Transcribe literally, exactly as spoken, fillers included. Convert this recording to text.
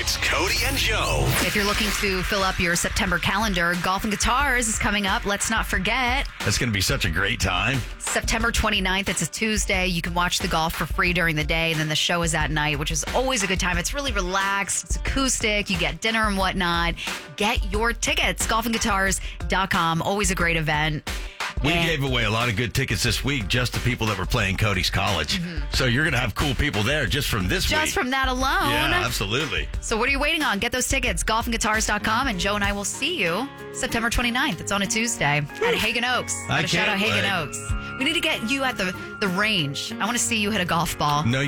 It's Cody and Joe. If you're looking to fill up your September calendar, Golf and Guitars is coming up. Let's not forget. That's going to be such a great time. September twenty-ninth, it's a Tuesday. You can watch the golf for free during the day, and then the show is at night, which is always a good time. It's really relaxed. It's acoustic. You get dinner and whatnot. Get your tickets. golf and guitars dot com. Always a great event. We And- gave away a lot of good tickets this week just to people that were playing Cody's College. Mm-hmm. So you're going to have cool people there just from this week. Just from that alone. Yeah, absolutely. So what are you waiting on? Get those tickets. golf and guitars dot com, and Joe and I will see you September twenty-ninth. It's on a Tuesday at Hagen Oaks. I Gotta shout out can't Hagen wait. Oaks. We need to get you at the, the range. I want to see you hit a golf ball. No,